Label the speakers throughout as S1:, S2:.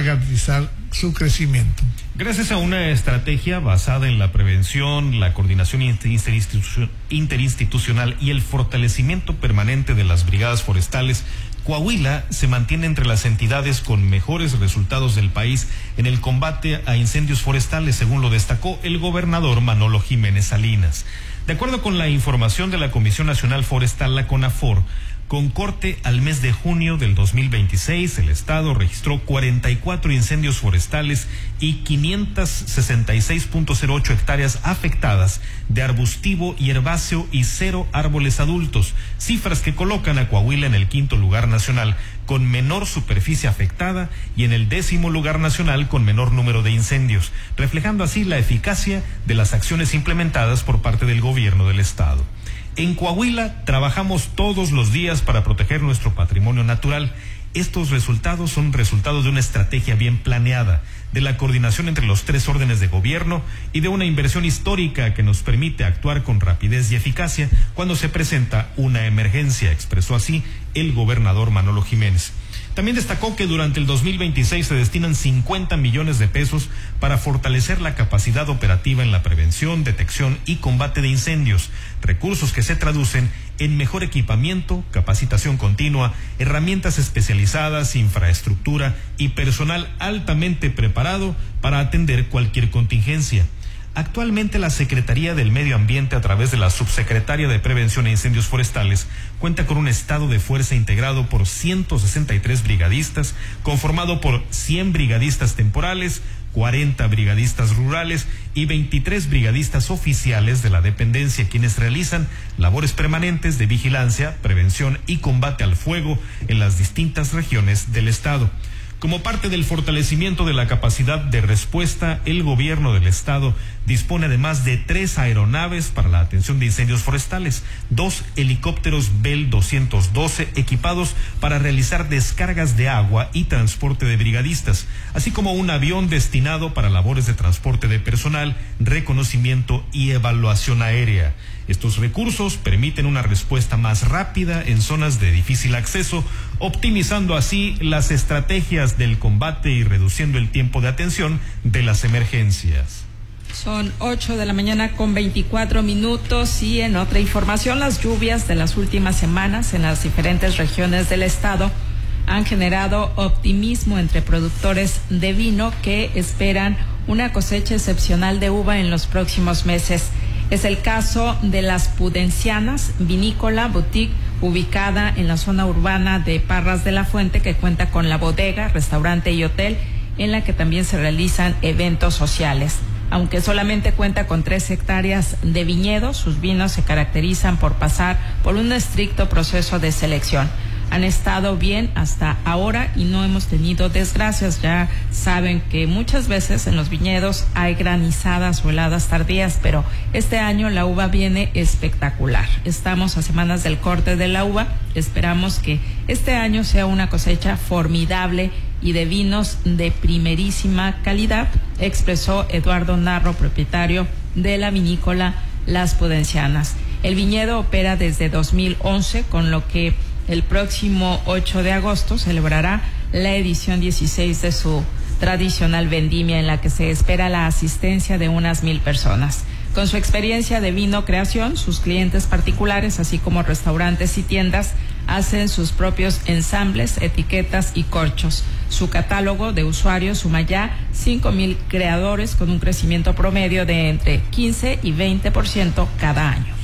S1: garantizar su crecimiento.
S2: Gracias a una estrategia basada en la prevención, la coordinación interinstitucional y el fortalecimiento permanente de las brigadas forestales, Coahuila se mantiene entre las entidades con mejores resultados del país en el combate a incendios forestales, según lo destacó el gobernador Manolo Jiménez Salinas. De acuerdo con la información de la Comisión Nacional Forestal, la CONAFOR, con corte al mes de junio del 2026, el Estado registró 44 incendios forestales y 566.08 hectáreas afectadas de arbustivo y herbáceo y 0 árboles adultos, cifras que colocan a Coahuila en el 5º lugar nacional con menor superficie afectada y en el 10º lugar nacional con menor número de incendios, reflejando así la eficacia de las acciones implementadas por parte del gobierno del Estado. En Coahuila trabajamos todos los días para proteger nuestro patrimonio natural. Estos resultados son resultados de una estrategia bien planeada, de la coordinación entre los 3 órdenes de gobierno y de una inversión histórica que nos permite actuar con rapidez y eficacia cuando se presenta una emergencia, expresó así el gobernador Manolo Jiménez. También destacó que durante el 2026 se destinan 50 millones de pesos para fortalecer la capacidad operativa en la prevención, detección y combate de incendios, recursos que se traducen en mejor equipamiento, capacitación continua, herramientas especializadas, infraestructura y personal altamente preparado para atender cualquier contingencia. Actualmente la Secretaría del Medio Ambiente, a través de la Subsecretaría de Prevención e Incendios Forestales, cuenta con un estado de fuerza integrado por 163 brigadistas, conformado por 100 brigadistas temporales, 40 brigadistas rurales y 23 brigadistas oficiales de la dependencia, quienes realizan labores permanentes de vigilancia, prevención y combate al fuego en las distintas regiones del estado. Como parte del fortalecimiento de la capacidad de respuesta, el gobierno del estado dispone además de 3 aeronaves para la atención de incendios forestales, 2 helicópteros Bell 212 equipados para realizar descargas de agua y transporte de brigadistas, así como un avión destinado para labores de transporte de personal, reconocimiento y evaluación aérea. Estos recursos permiten una respuesta más rápida en zonas de difícil acceso, optimizando así las estrategias del combate y reduciendo el tiempo de atención de las emergencias.
S3: Son 8:24 a.m. y en otra información, las lluvias de las últimas semanas en las diferentes regiones del estado han generado optimismo entre productores de vino que esperan una cosecha excepcional de uva en los próximos meses. Es el caso de Las Pudencianas, vinícola boutique ubicada en la zona urbana de Parras de la Fuente, que cuenta con la bodega, restaurante y hotel, en la que también se realizan eventos sociales. Aunque solamente cuenta con 3 hectáreas de viñedos, sus vinos se caracterizan por pasar por un estricto proceso de selección. Han estado bien hasta ahora y no hemos tenido desgracias. Ya saben que muchas veces en los viñedos hay granizadas o heladas tardías, pero este año la uva viene espectacular. Estamos a semanas del corte de la uva. Esperamos que este año sea una cosecha formidable y de vinos de primerísima calidad, expresó Eduardo Narro, propietario de la vinícola Las Pudencianas. El viñedo opera desde 2011, con lo que el próximo 8 de agosto celebrará la edición 16 de su tradicional vendimia, en la que se espera la asistencia de unas 1,000 personas. Con su experiencia de vino creación, sus clientes particulares, así como restaurantes y tiendas, hacen sus propios ensambles, etiquetas y corchos. Su catálogo de usuarios suma ya 5,000 creadores, con un crecimiento promedio de entre 15 y 20% cada año.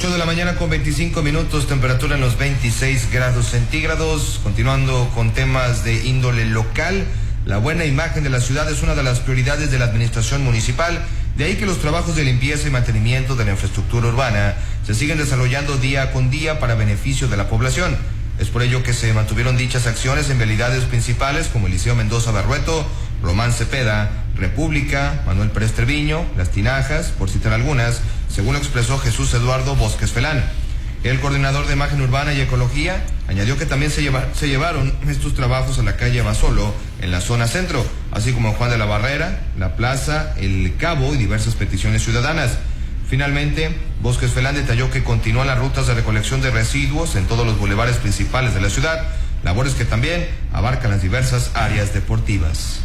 S4: 8:25 a.m, temperatura en los 26 grados centígrados. Continuando con temas de índole local, la buena imagen de la ciudad es una de las prioridades de la administración municipal. De ahí que los trabajos de limpieza y mantenimiento de la infraestructura urbana se siguen desarrollando día con día para beneficio de la población. Es por ello que se mantuvieron dichas acciones en vialidades principales como Eliseo Mendoza Barrueto, Román Cepeda, República, Manuel Pérez Treviño, Las Tinajas, por citar algunas, según expresó Jesús Eduardo Bosques Felán. El coordinador de Imagen Urbana y Ecología añadió que también se llevaron estos trabajos a la calle Abasolo, en la zona centro, así como en Juan de la Barrera, la Plaza, El Cabo y diversas peticiones ciudadanas. Finalmente, Bosques Felán detalló que continúan las rutas de recolección de residuos en todos los bulevares principales de la ciudad, labores que también abarcan las diversas áreas deportivas.